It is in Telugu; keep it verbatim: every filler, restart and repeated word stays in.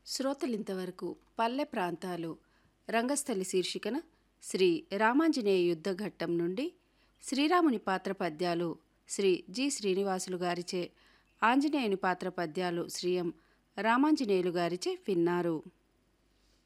శ్రోతలింతవరకు పల్లె ప్రాంతాలు రంగస్థలి శీర్షికన శ్రీ రామాంజనేయ యుద్ధ ఘట్టం నుండి శ్రీరాముని పాత్ర పద్యాలు శ్రీ జి శ్రీనివాసులు గారిచే, ఆంజనేయుని పాత్ర పద్యాలు శ్రీ ఎం రామాంజనేయులు గారిచే విన్నారు.